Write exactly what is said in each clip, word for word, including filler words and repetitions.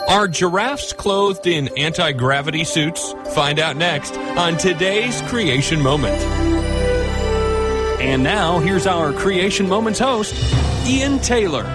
Are giraffes clothed in anti-gravity suits? Find out next on today's Creation Moment. And now, here's our Creation Moments host, Ian Taylor.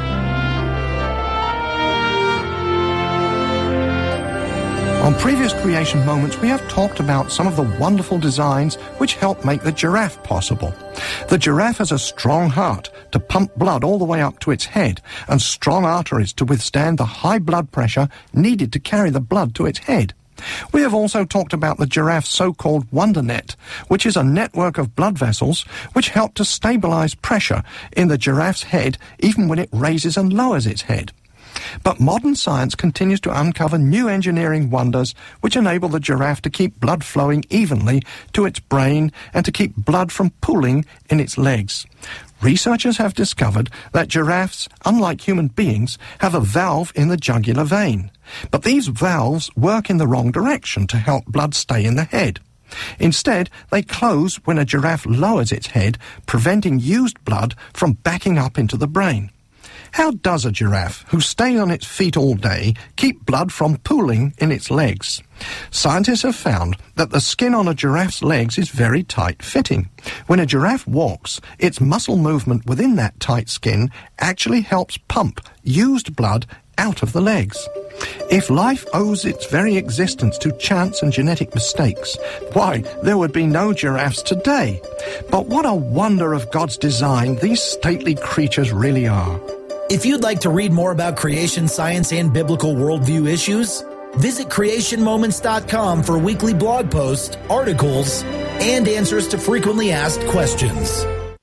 On previous Creation Moments, we have talked about some of the wonderful designs which help make the giraffe possible. The giraffe has a strong heart to pump blood all the way up to its head and strong arteries to withstand the high blood pressure needed to carry the blood to its head. We have also talked about the giraffe's so-called wonder net, which is a network of blood vessels which help to stabilize pressure in the giraffe's head even when it raises and lowers its head. But modern science continues to uncover new engineering wonders which enable the giraffe to keep blood flowing evenly to its brain and to keep blood from pooling in its legs. Researchers have discovered that giraffes, unlike human beings, have a valve in the jugular vein. But these valves work in the wrong direction to help blood stay in the head. Instead, they close when a giraffe lowers its head, preventing used blood from backing up into the brain. How does a giraffe, who stays on its feet all day, keep blood from pooling in its legs? Scientists have found that the skin on a giraffe's legs is very tight-fitting. When a giraffe walks, its muscle movement within that tight skin actually helps pump used blood out of the legs. If life owes its very existence to chance and genetic mistakes, why, there would be no giraffes today. But what a wonder of God's design these stately creatures really are. If you'd like to read more about creation science and biblical worldview issues, visit creation moments dot com for weekly blog posts, articles, and answers to frequently asked questions.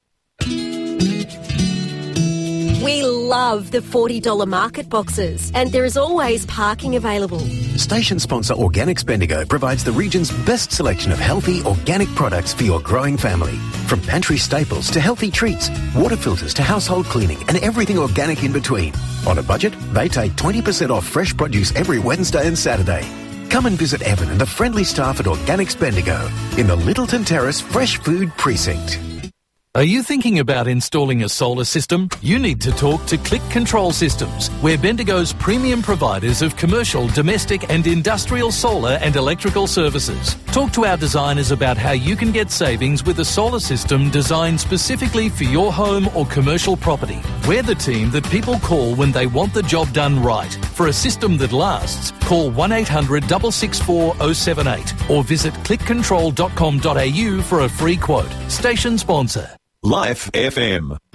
We love the forty dollars market boxes, and there is always parking available. Station sponsor Organics Bendigo provides the region's best selection of healthy, organic products for your growing family. From pantry staples to healthy treats, water filters to household cleaning, and everything organic in between. On a budget, they take twenty percent off fresh produce every Wednesday and Saturday. Come and visit Evan and the friendly staff at Organics Bendigo in the Littleton Terrace Fresh Food Precinct. Are you thinking about installing a solar system? You need to talk to Click Control Systems. We're Bendigo's premium providers of commercial, domestic and industrial solar and electrical services. Talk to our designers about how you can get savings with a solar system designed specifically for your home or commercial property. We're the team that people call when they want the job done right. For a system that lasts, call one eight hundred, six six four, zero seven eight or visit click control dot com dot a u for a free quote. Station sponsor. Life F M.